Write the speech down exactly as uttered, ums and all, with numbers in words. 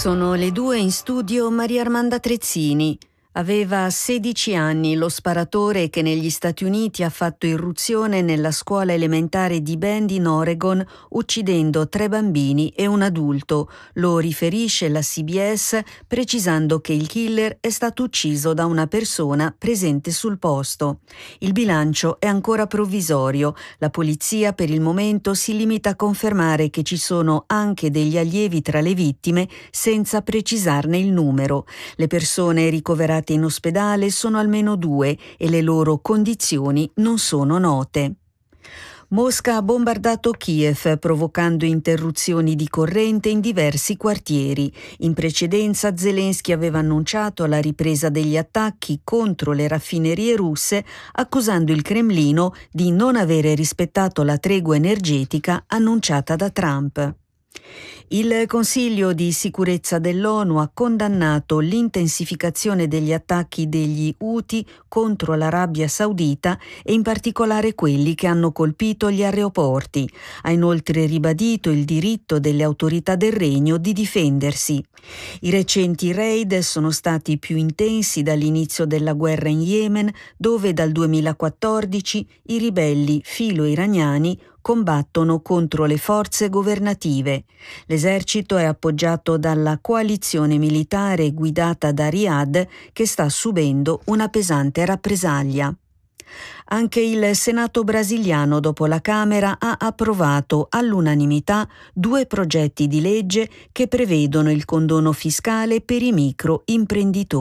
Sono le due, in studio Maria Armanda Trezzini. Aveva sedici anni lo sparatore che negli Stati Uniti ha fatto irruzione nella scuola elementare di Bend in Oregon, uccidendo tre bambini e un adulto. Lo riferisce la C B S, precisando che il killer è stato ucciso da una persona presente sul posto. Il bilancio è ancora provvisorio. La polizia per il momento si limita a confermare che ci sono anche degli allievi tra le vittime, senza precisarne il numero. Le persone ricoverate in ospedale sono almeno due e le loro condizioni non sono note. Mosca ha bombardato Kiev, provocando interruzioni di corrente in diversi quartieri. In precedenza Zelensky aveva annunciato la ripresa degli attacchi contro le raffinerie russe, accusando il Cremlino di non avere rispettato la tregua energetica annunciata da Trump. Il Consiglio di sicurezza dell'ONU ha condannato l'intensificazione degli attacchi degli Houthi contro l'Arabia Saudita e in particolare quelli che hanno colpito gli aeroporti. Ha inoltre ribadito il diritto delle autorità del regno di difendersi. I recenti raid sono stati più intensi dall'inizio della guerra in Yemen, dove dal duemilaquattordici i ribelli filo-iraniani combattono contro le forze governative. L'esercito è appoggiato dalla coalizione militare guidata da Riyadh, che sta subendo una pesante rappresaglia. Anche il Senato brasiliano, dopo la Camera, ha approvato all'unanimità due progetti di legge che prevedono il condono fiscale per i micro imprenditori.